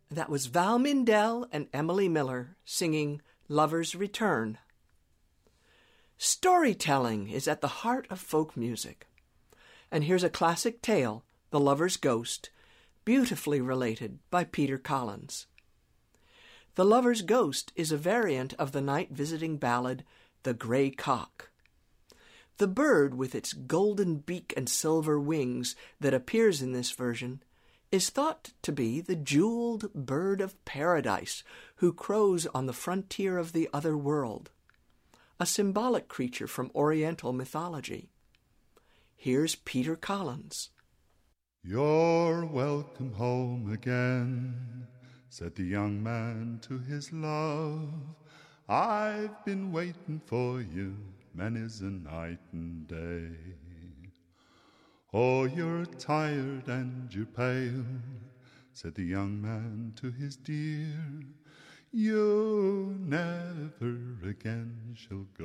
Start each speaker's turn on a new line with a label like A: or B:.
A: That was Val Mindell and Emily Miller singing Lover's Return. Storytelling is at the heart of folk music. And here's a classic tale, The Lover's Ghost, beautifully related by Peter Collins. The Lover's Ghost is a variant of the night-visiting ballad, The Grey Cock. The bird with its golden beak and silver wings that appears in this version is thought to be the jeweled bird of paradise who crows on the frontier of the other world, a symbolic creature from Oriental mythology. Here's Peter Collins.
B: "You're welcome home again," said the young man to his love. "I've been waiting for you many's a night and day. Oh, you're tired and you're pale," said the young man to his dear. "You never again shall go